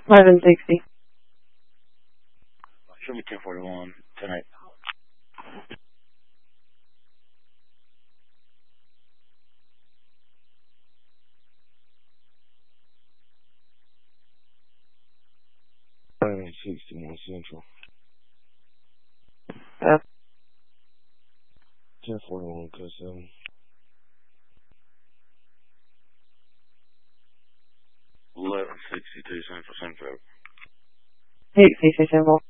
1160. Should be 1041 tonight. Planning 61 Central. 1041 cut 7. 1162 Central Central. 8 CC symbol.